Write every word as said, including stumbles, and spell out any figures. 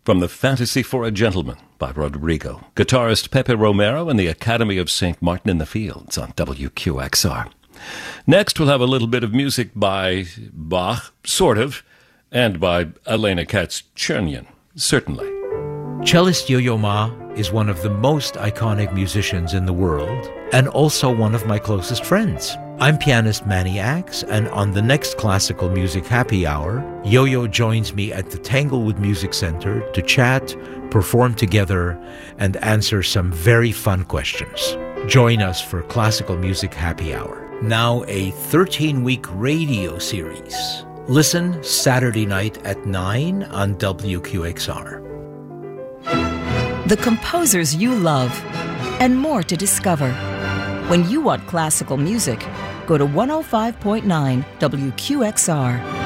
from the Fantasy for a Gentleman by Rodrigo. Guitarist Pepe Romero and the Academy of Saint Martin in the Fields on W Q X R. Next, we'll have a little bit of music by Bach, sort of, and by Elena Katz-Chernian, certainly. Cellist Yo-Yo Ma is one of the most iconic musicians in the world and also one of my closest friends. I'm pianist Manny Axe, and on the next Classical Music Happy Hour, Yo-Yo joins me at the Tanglewood Music Center to chat, perform together, and answer some very fun questions. Join us for Classical Music Happy Hour. Now a thirteen-week radio series. Listen Saturday night at nine on W Q X R. The composers you love, and more to discover. When you want classical music, go to one oh five point nine W Q X R.